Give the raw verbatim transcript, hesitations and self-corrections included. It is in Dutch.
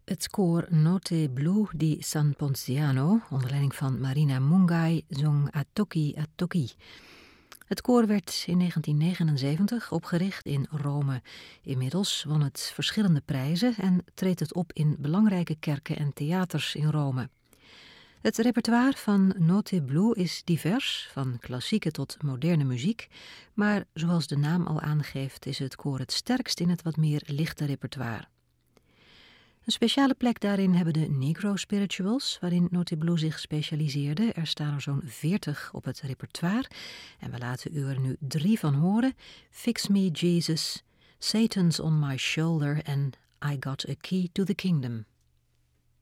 Het koor Notte Blu di San Ponziano, onder leiding van Marina Mungai, zong Attoki Attoki. Het koor werd in negentien negenenzeventig opgericht in Rome. Inmiddels won het verschillende prijzen en treedt het op in belangrijke kerken en theaters in Rome. Het repertoire van Notte Blu is divers, van klassieke tot moderne muziek, maar zoals de naam al aangeeft is het koor het sterkst in het wat meer lichte repertoire. Een speciale plek daarin hebben de Negro Spirituals, waarin Notte Blu zich specialiseerde. Er staan er zo'n veertig op het repertoire en we laten u er nu drie van horen. Fix Me Jesus, Satan's on My Shoulder en I Got a Key to the Kingdom.